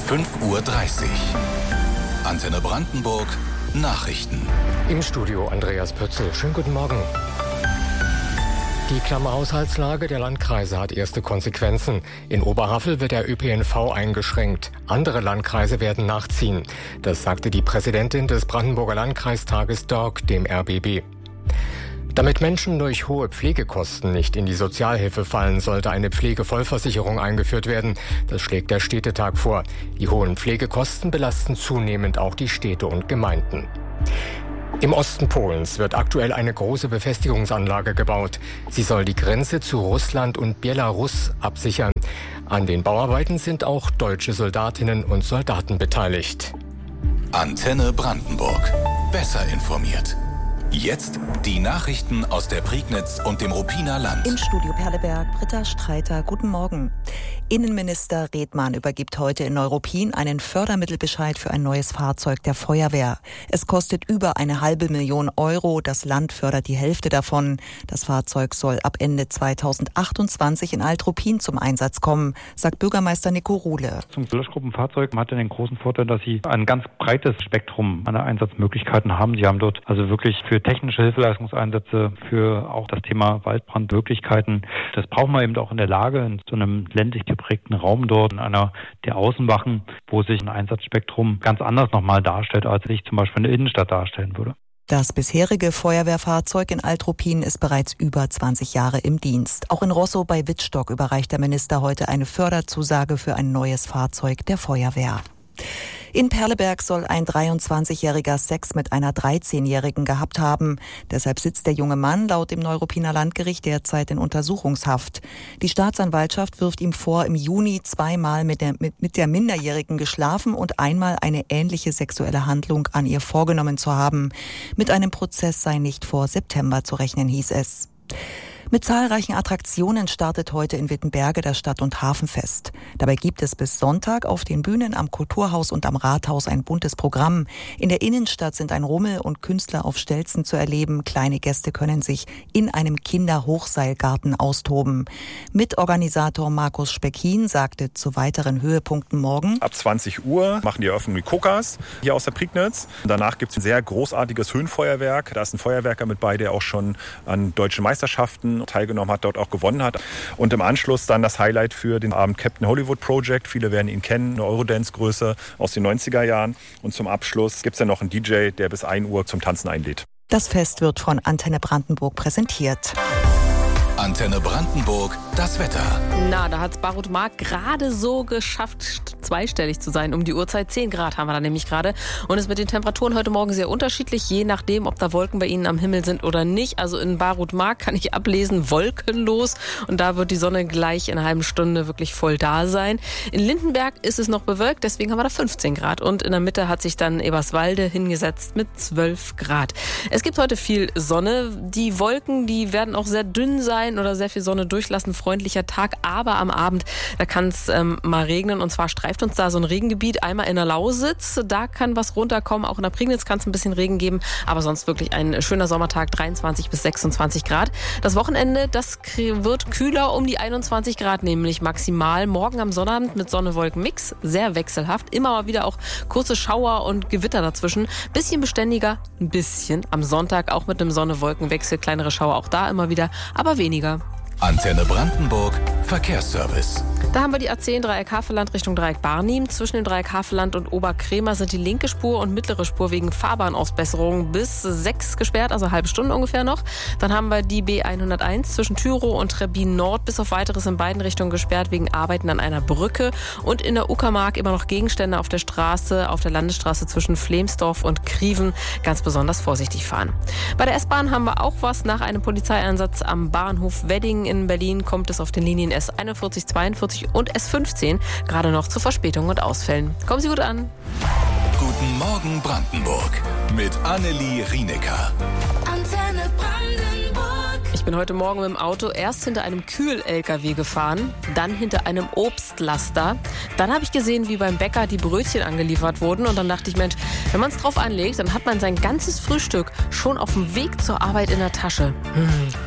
5:30 Uhr. Antenne Brandenburg Nachrichten. Im Studio Andreas Pötzl. Schönen guten Morgen. Die klamme Haushaltslage der Landkreise hat erste Konsequenzen. In Oberhavel wird der ÖPNV eingeschränkt. Andere Landkreise werden nachziehen. Das sagte die Präsidentin des Brandenburger Landkreistages DORG, dem RBB. Damit Menschen durch hohe Pflegekosten nicht in die Sozialhilfe fallen, sollte eine Pflegevollversicherung eingeführt werden. Das schlägt der Städtetag vor. Die hohen Pflegekosten belasten zunehmend auch die Städte und Gemeinden. Im Osten Polens wird aktuell eine große Befestigungsanlage gebaut. Sie soll die Grenze zu Russland und Belarus absichern. An den Bauarbeiten sind auch deutsche Soldatinnen und Soldaten beteiligt. Antenne Brandenburg. Besser informiert. Jetzt die Nachrichten aus der Prignitz und dem Ruppiner Land. Im Studio Perleberg, Britta Streiter, guten Morgen. Innenminister Redmann übergibt heute in Neuruppin einen Fördermittelbescheid für ein neues Fahrzeug der Feuerwehr. Es kostet über 500.000 Euro. Das Land fördert die Hälfte davon. Das Fahrzeug soll ab Ende 2028 in Alt-Ruppin zum Einsatz kommen, sagt Bürgermeister Nico Ruhle. Zum Löschgruppenfahrzeug hat den großen Vorteil, dass sie ein ganz breites Spektrum an Einsatzmöglichkeiten haben. Sie haben dort also wirklich für technische Hilfeleistungseinsätze, für auch das Thema Waldbrandmöglichkeiten. Das brauchen wir eben auch in der Lage, in so einem ländlich geprägten Raum dort, in einer der Außenwachen, wo sich ein Einsatzspektrum ganz anders nochmal darstellt, als sich zum Beispiel eine Innenstadt darstellen würde. Das bisherige Feuerwehrfahrzeug in Alt-Ruppin ist bereits über 20 Jahre im Dienst. Auch in Rosso bei Wittstock überreicht der Minister heute eine Förderzusage für ein neues Fahrzeug der Feuerwehr. In Perleberg soll ein 23-Jähriger Sex mit einer 13-Jährigen gehabt haben. Deshalb sitzt der junge Mann laut dem Neuruppiner Landgericht derzeit in Untersuchungshaft. Die Staatsanwaltschaft wirft ihm vor, im Juni zweimal mit der Minderjährigen geschlafen und einmal eine ähnliche sexuelle Handlung an ihr vorgenommen zu haben. Mit einem Prozess sei nicht vor September zu rechnen, hieß es. Mit zahlreichen Attraktionen startet heute in Wittenberge das Stadt- und Hafenfest. Dabei gibt es bis Sonntag auf den Bühnen am Kulturhaus und am Rathaus ein buntes Programm. In der Innenstadt sind ein Rummel und Künstler auf Stelzen zu erleben. Kleine Gäste können sich in einem Kinderhochseilgarten austoben. Mitorganisator Markus Speckin sagte zu weiteren Höhepunkten morgen: Ab 20 Uhr machen die Eröffnung die Kokas hier aus der Prignitz. Danach gibt es ein sehr großartiges Höhenfeuerwerk. Da ist ein Feuerwerker mit bei, der auch schon an deutschen Meisterschaften teilgenommen hat, dort auch gewonnen hat. Und im Anschluss dann das Highlight für den Abend Captain Hollywood Project. Viele werden ihn kennen, eine Eurodance-Größe aus den 90er Jahren. Und zum Abschluss gibt es dann noch einen DJ, der bis 1 Uhr zum Tanzen einlädt. Das Fest wird von Antenne Brandenburg präsentiert. Antenne Brandenburg, das Wetter. Na, da hat es Barut-Mark gerade so geschafft, zweistellig zu sein. Um die Uhrzeit 10 Grad haben wir da nämlich gerade. Und es ist mit den Temperaturen heute Morgen sehr unterschiedlich, je nachdem, ob da Wolken bei Ihnen am Himmel sind oder nicht. Also in Barut-Mark kann ich ablesen, wolkenlos. Und da wird die Sonne gleich in einer halben Stunde wirklich voll da sein. In Lindenberg ist es noch bewölkt, deswegen haben wir da 15 Grad. Und in der Mitte hat sich dann Eberswalde hingesetzt mit 12 Grad. Es gibt heute viel Sonne. Die Wolken, die werden auch sehr dünn sein oder sehr viel Sonne durchlassen. Freundlicher Tag, aber am Abend, da kann es mal regnen. Und zwar streift uns da so ein Regengebiet einmal in der Lausitz. Da kann was runterkommen. Auch in der Prignitz kann es ein bisschen Regen geben. Aber sonst wirklich ein schöner Sommertag, 23 bis 26 Grad. Das Wochenende, das wird kühler, um die 21 Grad nämlich maximal. Morgen am Sonnabend mit Sonne-Wolken-Mix. Sehr wechselhaft. Immer mal wieder auch kurze Schauer und Gewitter dazwischen. Bisschen beständiger, ein bisschen. Am Sonntag auch mit einem Sonne-Wolken-Wechsel. Kleinere Schauer auch da immer wieder, aber weniger. Antenne Brandenburg, Verkehrsservice. Da haben wir die A10 Dreieck Havelland Richtung Dreieck Barnim. Zwischen dem Dreieck Havelland und Oberkrämer sind die linke Spur und mittlere Spur wegen Fahrbahnausbesserung bis 6 gesperrt, also eine halbe Stunde ungefähr noch. Dann haben wir die B101 zwischen Thürow und Trebbin Nord bis auf weiteres in beiden Richtungen gesperrt wegen Arbeiten an einer Brücke. Und in der Uckermark immer noch Gegenstände auf der Straße, auf der Landesstraße zwischen Flemsdorf und Kriven. Ganz besonders vorsichtig fahren. Bei der S-Bahn haben wir auch was. Nach einem Polizeieinsatz am Bahnhof Wedding in Berlin kommt es auf den Linien S41, 42 und S15 gerade noch zu Verspätungen und Ausfällen. Kommen Sie gut an. Guten Morgen Brandenburg mit Annelie Rienecker. Antenne Brandenburg. Ich bin heute Morgen mit dem Auto erst hinter einem Kühl-LKW gefahren, dann hinter einem Obstlaster. Dann habe ich gesehen, wie beim Bäcker die Brötchen angeliefert wurden. Und dann dachte ich, Mensch, wenn man es drauf anlegt, dann hat man sein ganzes Frühstück schon auf dem Weg zur Arbeit in der Tasche.